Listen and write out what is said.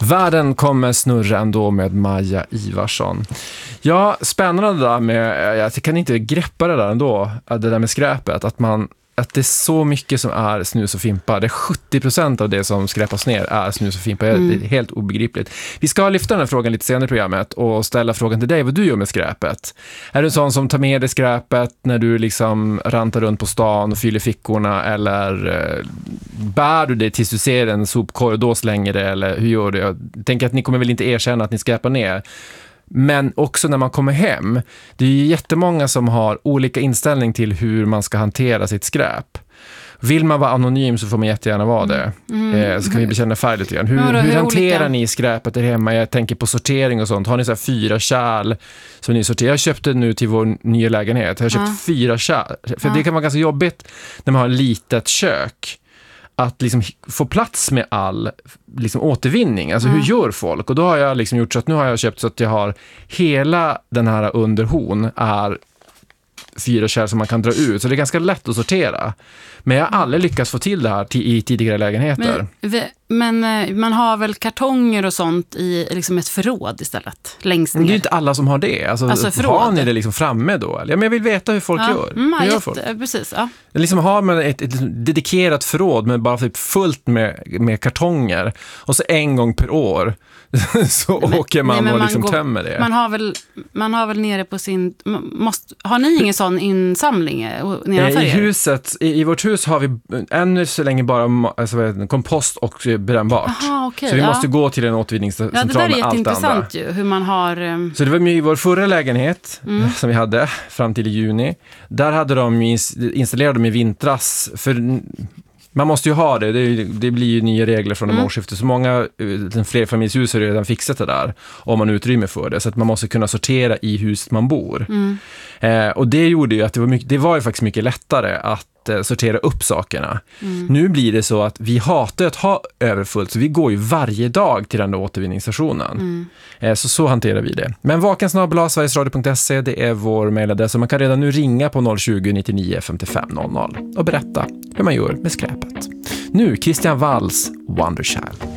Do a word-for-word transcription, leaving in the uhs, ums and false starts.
Världen kommer snurra ändå med Maja Ivarsson. Ja, spännande där med, jag kan inte greppa det där ändå, det där med skräpet, att man att det är så mycket som är snus och fimpa. Det är sjuttio procent av det som skräpas ner är snus och fimpa. Mm. Det är helt obegripligt. Vi ska lyfta den här frågan lite senare i programmet och ställa frågan till dig vad du gör med skräpet. Är du en sån som tar med dig skräpet när du liksom rantar runt på stan och fyller fickorna, eller eh, bär du det tills du ser en sopkorg och då slänger det, eller hur gör du? Jag tänker att ni kommer väl inte erkänna att ni skräpar ner. Men också när man kommer hem, det är ju jättemånga som har olika inställning till hur man ska hantera sitt skräp. Vill man vara anonym så får man jättegärna vara det. Mm. Eh, så kan vi bekänna färg lite grann. Hur, ja, då, hur, hur hanterar olika... ni skräpet där hemma? Jag tänker på sortering och sånt. Har ni så här fyra kärl som ni sorterar? Jag köpte nu till vår nya lägenhet. Jag har köpt ja. fyra kärl. För ja. det kan vara ganska jobbigt när man har ett litet kök. Att liksom få plats med all liksom återvinning. Alltså mm. hur gör folk? Och då har jag liksom gjort så att nu har jag köpt så att jag har hela den här underhon är fyra kärl som man kan dra ut. Så det är ganska lätt att sortera. Men jag har aldrig lyckats få till det här t- i tidigare lägenheter. Men, men man har väl kartonger och sånt i liksom ett förråd istället, längst ner. Men det är ju inte alla som har det. Alltså, alltså har ni det liksom framme då? Eller? Ja, men jag vill veta hur folk ja. gör. Mm, hur gör jätte, folk? Precis, ja. Liksom har man ett, ett dedikerat förråd med bara typ fullt med, med kartonger. Och så en gång per år så men, åker man nej, och liksom man går, tömmer det. Man har väl, man har väl nere på sin... Måste, har ni ingen sån insamling nedanför I er? huset, i, i vårt hus har vi ännu så länge bara alltså, kompost och brännbart. Aha, okay, så vi ja. måste gå till en återvinningscentral ja, med allt det andra. Det där är jätteintressant ju, hur man har... Um... Så det var i vår förra lägenhet mm. som vi hade fram till i juni. Där hade de installerat dem i vintras, för... Man måste ju ha det. Det, det blir ju nya regler från mm. årsskiftet. Så många flerfamiljshus har redan fixat det där om man utrymme för det. Så att man måste kunna sortera i huset man bor. Mm. Eh, och det gjorde ju att det var, mycket, det var ju faktiskt mycket lättare att eh, sortera upp sakerna. Mm. Nu blir det så att vi hatar att ha överfullt. Så vi går ju varje dag till den där återvinningsstationen. Mm. Eh, så så hanterar vi det. Men vaken snabel-a sverigesradio punkt se, det är vår mejladress. Så man kan redan nu ringa på noll tjugo, nittionio, femtiofem noll noll och berätta hur man gör med skräpet. Nu Christian Walls Wonderchild.